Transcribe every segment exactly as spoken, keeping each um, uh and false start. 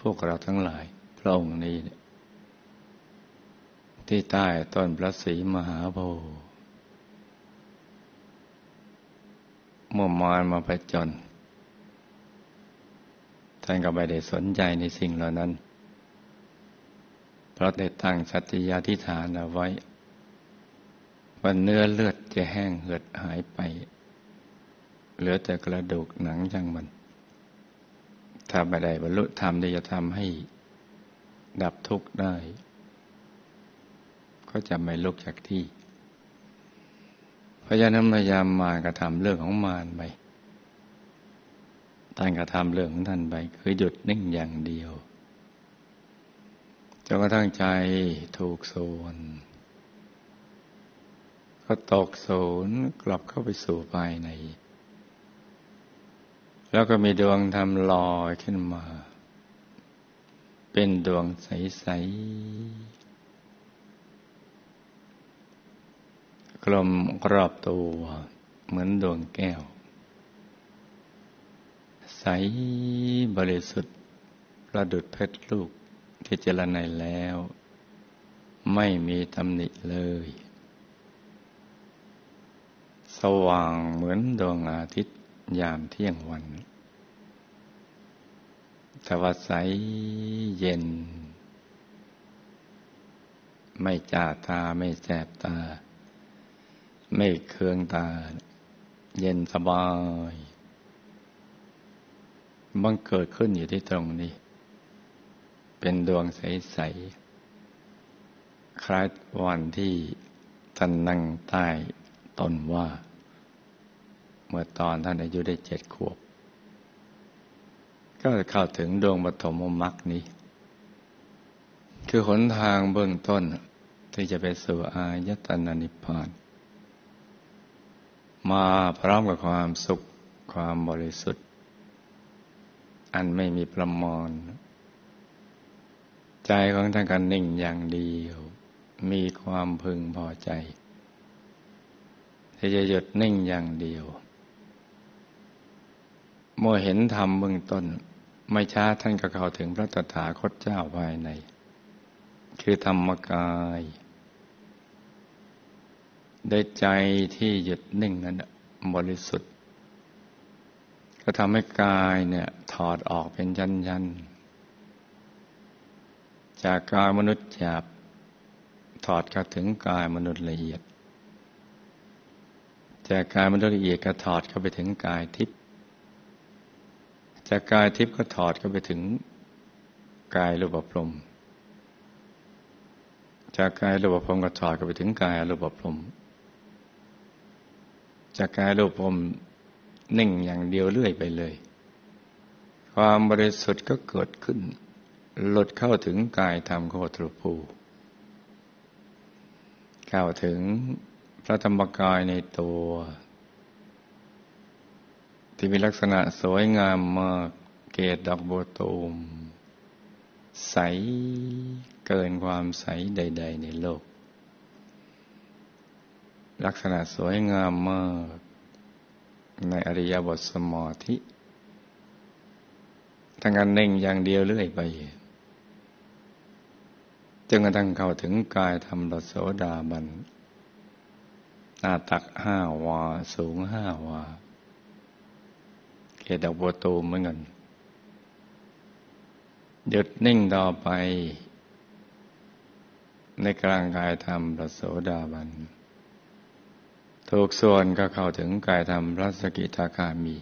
วกเราทั้งหลายพระองค์นี้ที่ใต้ต้นพระศรีมหาโพธิ์เมื่อมารมาผจญท่านก็ไม่ได้สนใจในสิ่งเหล่านั้นเพราะได้ตั้งสัตยาธิฐานเอาไว้ว่าเนื้อเลือดจะแห้งเหือดหายไปเหลือแต่กระดูกหนังจังมันถ้าไม่ได้บรรลุธรรมที่จะทำให้ดับทุกข์ได้ก็จะไม่ลุกจากที่เพราะฉะนั้นพยายามมารกระทำเรื่องของมารไปท่านกระทำเรื่องของท่านไปคือหยุดนิ่งอย่างเดียวจนกระทั่งใจถูกโซนก็ตกโซนกลับเข้าไปสู่ภายในแล้วก็มีดวงธรรมลอยขึ้นมาเป็นดวงใสๆกลมรอบตัวเหมือนดวงแก้วใสบริสุทธิ์ประดุจเพชรลูกที่เจรไนแล้วไม่มีตำหนิเลยสว่างเหมือนดวงอาทิตย์ยามเที่ยงวันแต่ว่าใสเย็นไม่จ้าตาไม่แสบตาไม่เคืองตาเย็นสบายบังเกิดขึ้นอยู่ที่ตรงนี้เป็นดวงใสๆคล้ายวันที่ท่านนั่งใต้ต้นว่าเมื่อตอนท่านอายุได้เจ็ดขวบก็เข้าถึงดวงปฐมมรรคนี้คือหนทางเบื้องต้นที่จะไปสู่อายตนะนิพพานมาพร้อมกับความสุขความบริสุทธิ์อันไม่มีประมาณใจของท่านก็นิ่งอย่างเดียวมีความพึงพอใจที่จะหยุดนิ่งอย่างเดียวเมื่อเห็นธรรมเบื้องต้นไม่ช้าท่านก็เข้าถึงพระตถาคตเจ้าภายในคือธรรมกายได้ใจที่หยุดนิ่งนั้นบริสุทธิ์ก็ทำให้กายเนี่ยถอดออกเป็นชั้นๆจากกายมนุษย์หยาบถอดเข้าถึงกายมนุษย์ละเอียดจากกายมนุษย์ละเอียดก็ถอดเข้าไปถึงกายทิพย์จากกายทิพย์ก็ถอดเข้าไปถึงกายรูปพรหมจากกายรูปพรหมก็ถอดเข้าไปถึงกายอรูปพรหมจากกายรูปพรหมนิ่งอย่างเดียวเรื่อยไปเลยความบริสุทธิ์ก็เกิดขึ้นหลุดเข้าถึงกายธรรมโคตรภูเข้าถึงพระธรรมกายในตัวที่มีลักษณะสวยงามมากเกศดอกบัวตูมใสเกินความใสใดๆในโลกลักษณะสวยงามมากในอริยบทสมาธิทั้งการนิ่งอย่างเดียวเรื่อยไปจนกระทั่งเข้าถึงกายธรรมรสโสดาบันหน้าตักห้าวาสูงห้าวาเกศดอกบัวตูมเหมือนกันหยุดนิ่งต่อไปในกลางกายธรรมรสโสดาบันถูกส่วนก็เข้าถึงกายธรรมพระสกิทาคามี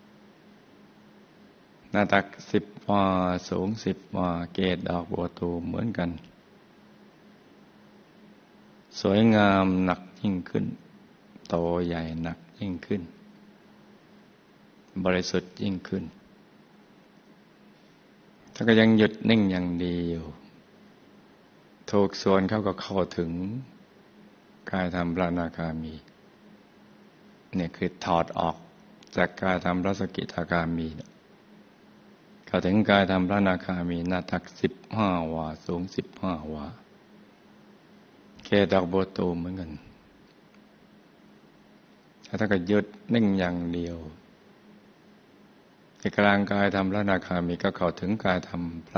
หน้าตักสิบวาสูงสิบวาเกศดอกบัวตูมเหมือนกันสวยงามหนักยิ่งขึ้นโตใหญ่หนักยิ่งขึ้นบริสุทธิ์ยิ่งขึ้นถ้าก็ยังหยุดนิ่งอย่างเดียวถูกส่วนเขาก็เข้าถึงกายธรรมพระอนาคามีเนี่ยคือถอดออกจากกายธรรมพระสกิทาคามีเข้าถึงกายธรรมพระอนาคามีหน้าตักสิบห้าวาสูงสิบห้าวาเกศดอกบัวตูมเหมือนกันถ้าก็หยุดนิ่งอย่างเดียวในกลางกายธรรมพระอนาคามีก็เข้าถึงกายธรรมพระ